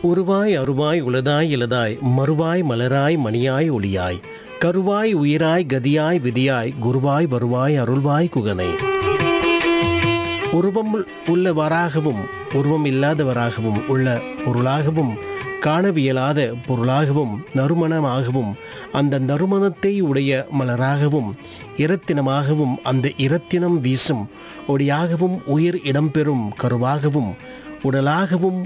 உருவாய் அருவாய் உளதாய் இலதாய் மறுவாய் மலராய் மணியாய் ஒளியாய் கருவாய் உயிராய் கதியாய் விதியாய் குருவாய் வருவாய் அருள்வாய் குகனை. உருவம் உள்ளவராகவும் உருவம் இல்லாதவராகவும் உள்ள பொருளாகவும் காணவியலாத பொருளாகவும் நறுமணமாகவும் அந்த நறுமணத்தை உடைய மலராகவும் இரத்தினமாகவும் அந்த இரத்தினம் வீசும் ஒளியாகவும் உயிர் இடம்பெறும் கருவாகவும் உடலாகவும்